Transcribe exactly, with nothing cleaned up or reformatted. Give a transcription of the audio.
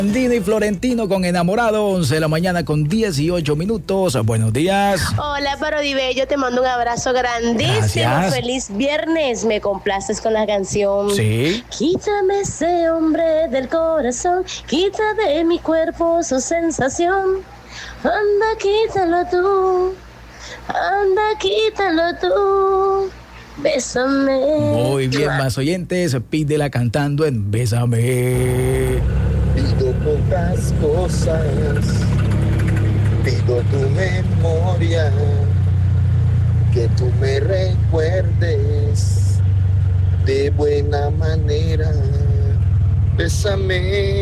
Andino y Florentino con Enamorado, once de la mañana con dieciocho minutos. Buenos días. Hola, Parodibello, te mando un abrazo grandísimo. Gracias. Feliz viernes. Me complaces con la canción. Sí. Quítame ese hombre del corazón, quita de mi cuerpo su sensación. Anda, quítalo tú, anda, quítalo tú. Bésame. Muy bien, más oyentes, pídela cantando en Bésame. Pido pocas cosas, pido tu memoria, que tú me recuerdes de buena manera. Bésame.